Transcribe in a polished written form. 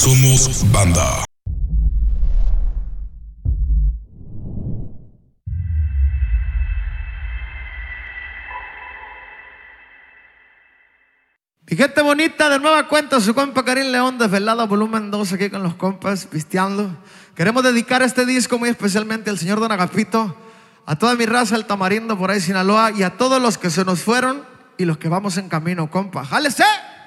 Somos banda. Mi gente bonita, de nueva cuenta su compa Karim León, Desvelado volumen 2, aquí con los compas, pisteando. Queremos dedicar este disco muy especialmente al señor Don Agapito, a toda mi raza, el Tamarindo por ahí Sinaloa, y a todos los que se nos fueron y los que vamos en camino, compa. ¡Jálese!